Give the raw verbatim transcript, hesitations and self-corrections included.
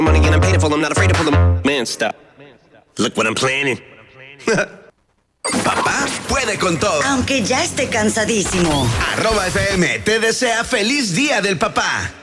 Money and I'm paid for them, not afraid to pull them. Man, stop. Look what I'm planning. Papá puede con todo. Aunque ya esté cansadísimo. Arroba F M te desea feliz día del papá.